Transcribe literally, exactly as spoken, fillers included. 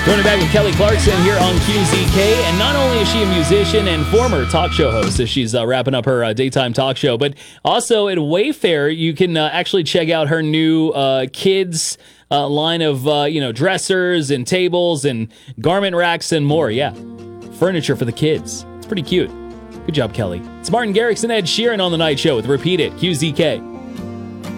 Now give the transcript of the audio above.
Joining back with Kelly Clarkson here on Q Z K. And not only is she a musician and former talk show host as she's uh, wrapping up her uh, daytime talk show, but also at Wayfair, you can uh, actually check out her new uh, kids uh, line of uh, you know dressers and tables and garment racks and more. Yeah, furniture for the kids. It's pretty cute. Good job, Kelly. It's Martin Garrix and Ed Sheeran on The Night Show with Repeat It, Q Z K.